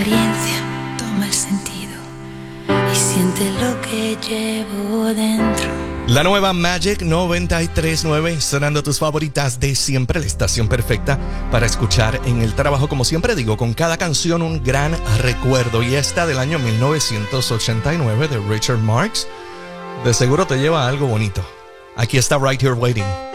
apariencia toma el sentido y siente lo que llevo dentro. La nueva Magic 93.9, sonando tus favoritas de siempre, la estación perfecta para escuchar en el trabajo. Como siempre digo, con cada canción un gran recuerdo. Y esta del año 1989 de Richard Marx, de seguro te lleva a algo bonito. Aquí está Right Here Waiting.